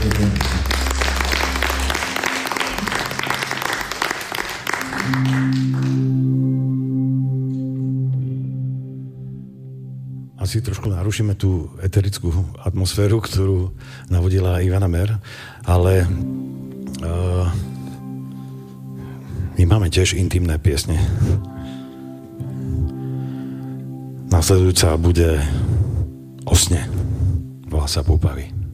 Asi trošku narušíme tú eterickú atmosféru, ktorú navodila Ivana Mer, ale my máme tiež intimné piesne. Nasledujúca bude o sne. Volá sa Púpavy.